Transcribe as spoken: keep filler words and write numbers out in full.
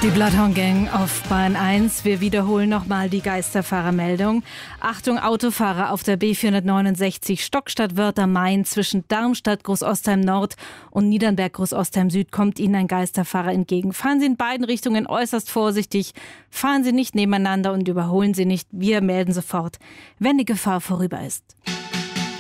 Die Bloodhound Gang auf Bahn eins. Wir wiederholen nochmal die Geisterfahrermeldung. Achtung, Autofahrer auf der B vierhundertneunundsechzig Stockstadt-Wörther-Main zwischen Darmstadt, Großostheim Nord und Niedernberg, Großostheim Süd kommt Ihnen ein Geisterfahrer entgegen. Fahren Sie in beiden Richtungen äußerst vorsichtig. Fahren Sie nicht nebeneinander und überholen Sie nicht. Wir melden sofort, wenn die Gefahr vorüber ist.